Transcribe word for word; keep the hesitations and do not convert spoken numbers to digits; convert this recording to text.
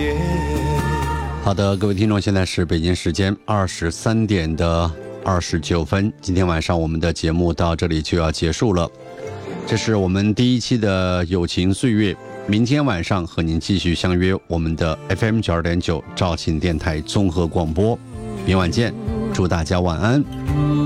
夜。 好的，各位听众，现在是北京时间二十三点的二十九分。今天晚上我们的节目到这里就要结束了，这是我们第一期的友情岁月。明天晚上和您继续相约我们的 F M 九二点九肇庆电台综合广播。明晚见，祝大家晚安。